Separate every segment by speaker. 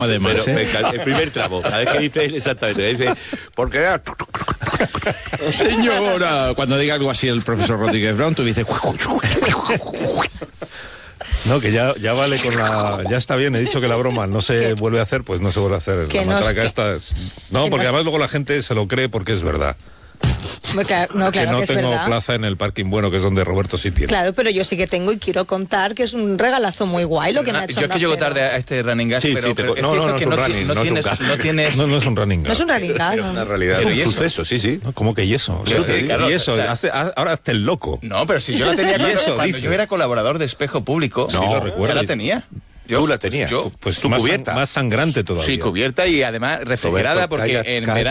Speaker 1: Además,
Speaker 2: el primer tramo, a ver qué dice él exactamente. Dice, porque...
Speaker 1: Señora, cuando diga algo así el profesor Rodríguez Brown, tú dices...
Speaker 3: No, que ya vale con la... Ya está bien, he dicho que la broma no se vuelve a hacer, pues no se vuelve a hacer.
Speaker 4: Que
Speaker 3: la matraca
Speaker 4: no,
Speaker 3: esta... No, porque además luego la gente se lo cree porque es verdad.
Speaker 4: No, claro
Speaker 3: que no
Speaker 4: que es
Speaker 3: tengo
Speaker 4: verdad.
Speaker 3: plaza en el parking bueno, que es donde Roberto sí tiene.
Speaker 4: Claro, pero yo sí que tengo y quiero contar que es un regalazo muy guay lo que me ha hecho.
Speaker 5: Yo es que llego
Speaker 4: Onda Cero.
Speaker 5: tarde a este running gas,
Speaker 2: Sí,
Speaker 5: pero,
Speaker 2: sí,
Speaker 5: pero es
Speaker 3: no,
Speaker 5: cierto
Speaker 3: no
Speaker 5: que
Speaker 3: es un running,
Speaker 5: no
Speaker 3: no es un
Speaker 5: tienes...
Speaker 3: gas.
Speaker 5: No tienes...
Speaker 3: No es un running.
Speaker 4: No es un running gas,
Speaker 2: Es una
Speaker 4: no.
Speaker 2: realidad,
Speaker 5: Pero
Speaker 2: es
Speaker 5: ¿y
Speaker 2: un
Speaker 5: eso?
Speaker 2: suceso, sí.
Speaker 3: ¿Cómo que y eso?
Speaker 5: Pero sí, claro,
Speaker 3: y eso,
Speaker 5: o sea,
Speaker 3: ahora hazte el loco.
Speaker 5: No, pero si yo la tenía
Speaker 3: Y eso
Speaker 5: cuando
Speaker 3: dices.
Speaker 5: yo era colaborador de Espejo Público.
Speaker 3: Sí, lo recuerdo.
Speaker 5: Ya la tenía.
Speaker 2: Tú la tenías.
Speaker 3: Pues
Speaker 2: tu
Speaker 3: más,
Speaker 2: cubierta.
Speaker 3: más sangrante todavía.
Speaker 5: Sí, cubierta y además refrigerada, porque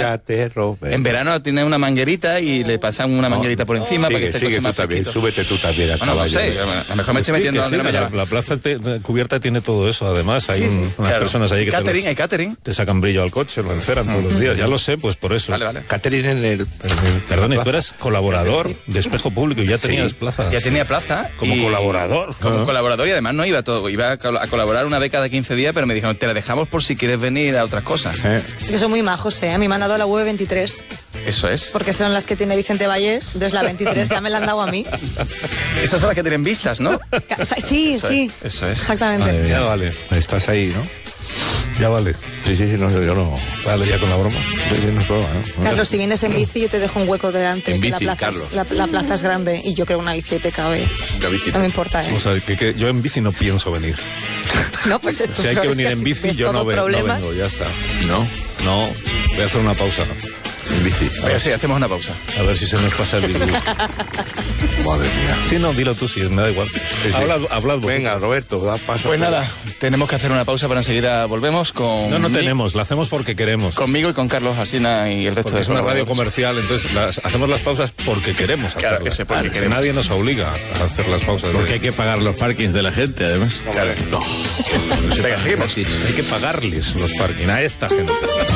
Speaker 5: en verano tiene una manguerita y le pasan una manguerita por encima para que esté
Speaker 2: sigue
Speaker 5: el coche
Speaker 2: tú
Speaker 5: más
Speaker 2: también,
Speaker 5: fresquito.
Speaker 2: súbete tú también al
Speaker 5: Bueno, no
Speaker 2: caballo.
Speaker 5: sé, a lo mejor me estoy metiendo donde no me llama.
Speaker 3: la plaza cubierta tiene todo eso, además. Hay unas
Speaker 5: Claro.
Speaker 3: personas ahí que
Speaker 5: Hay catering.
Speaker 3: te sacan brillo al coche, lo enceran todos los días. Ya lo sé, pues por eso.
Speaker 5: Vale.
Speaker 2: Catherine en el...
Speaker 3: Perdón, y tú eras colaborador de Espejo Público y ya tenías plaza.
Speaker 5: Ya tenía plaza.
Speaker 3: Como
Speaker 5: y-
Speaker 3: colaborador.
Speaker 5: Como colaborador, y además no iba todo. Iba a colaborar una beca de 15 días, pero me dijeron, te la dejamos por si quieres venir a otras cosas.
Speaker 4: Que son muy majos, ¿eh? A mí me han dado la V23,
Speaker 5: Eso es.
Speaker 4: porque son las que tiene Vicente Vallés, entonces la 23 ya me la han dado a mí.
Speaker 5: Esas son las que tienen vistas, ¿no?
Speaker 4: Sí, sí.
Speaker 5: Eso es.
Speaker 4: Exactamente.
Speaker 3: Ya vale.
Speaker 2: Estás ahí, ¿no?
Speaker 3: Ya vale.
Speaker 2: Sí, no, yo no...
Speaker 3: Vale, ya con la broma.
Speaker 2: No es broma, ¿no?
Speaker 4: Carlos, si vienes en bici, yo te dejo un hueco delante.
Speaker 2: En
Speaker 4: que
Speaker 2: bici,
Speaker 4: la plaza,
Speaker 2: Carlos.
Speaker 4: la plaza es grande y yo creo una bici te cabe.
Speaker 2: La bici.
Speaker 4: No me importa, ¿eh?
Speaker 3: Vamos a ver, que yo en bici no pienso venir.
Speaker 4: No, pues esto
Speaker 3: Si hay que venir en
Speaker 4: así
Speaker 3: bici,
Speaker 4: ves
Speaker 3: yo
Speaker 4: todo
Speaker 3: no
Speaker 4: problema.
Speaker 3: vengo, ya está.
Speaker 2: No,
Speaker 3: No, voy a hacer una pausa.
Speaker 2: en bici.
Speaker 5: Oye, sí, hacemos una pausa.
Speaker 3: A ver si se nos pasa el virus.
Speaker 2: Madre mía.
Speaker 3: Sí, no, dilo tú, sí, me da igual. Hablad vos.
Speaker 2: Venga, Roberto, da paso.
Speaker 5: Pues nada, tenemos que hacer una pausa, pero enseguida volvemos con...
Speaker 3: No tenemos, la hacemos porque queremos.
Speaker 5: Conmigo y con Carlos Alsina y el resto
Speaker 3: Porque
Speaker 5: de
Speaker 3: es una radio
Speaker 5: colaboradores.
Speaker 3: comercial, entonces hacemos las pausas porque queremos hacerlas.
Speaker 5: Claro que sí, porque queremos.
Speaker 3: Nadie nos obliga a hacer las pausas.
Speaker 1: Porque hay que pagar los parkings de la gente, además.
Speaker 5: Venga, seguimos.
Speaker 3: Hay que pagarles los parking a esta gente.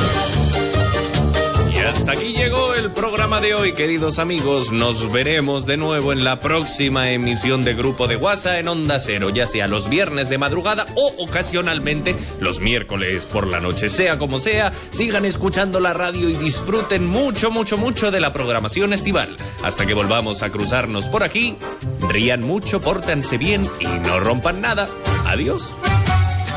Speaker 6: Y hasta aquí llegó el programa de hoy, queridos amigos. Nos veremos de nuevo en la próxima emisión de Grupo de WhatsApp en Onda Cero, ya sea los viernes de madrugada o ocasionalmente los miércoles por la noche. Sea como sea, sigan escuchando la radio y disfruten mucho de la programación estival. Hasta que volvamos a cruzarnos por aquí, rían mucho, pórtense bien y no rompan nada. Adiós.